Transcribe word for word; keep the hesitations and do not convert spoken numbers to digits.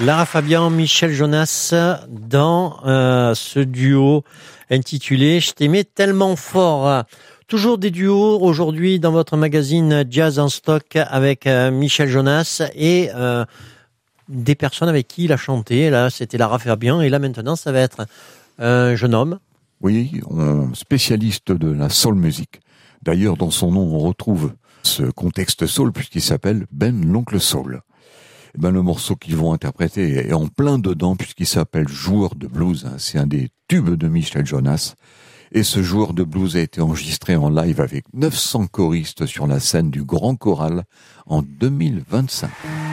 Lara Fabian, Michel Jonas dans euh, ce duo intitulé « Je t'aimais tellement fort ». Toujours des duos aujourd'hui dans votre magazine Jazz en stock avec euh, Michel Jonas et euh, des personnes avec qui il a chanté. Là, c'était Lara Fabian et là maintenant, ça va être un jeune homme. Oui, un spécialiste de la soul music. D'ailleurs, dans son nom, on retrouve ce contexte soul puisqu'il s'appelle Ben l'Oncle Soul. Et ben, le morceau qu'ils vont interpréter est en plein dedans puisqu'il s'appelle Joueur de blues. C'est un des tubes de Michel Jonas. Et ce Joueur de blues a été enregistré en live avec neuf cents choristes sur la scène du Grand Choral en deux mille vingt-cinq.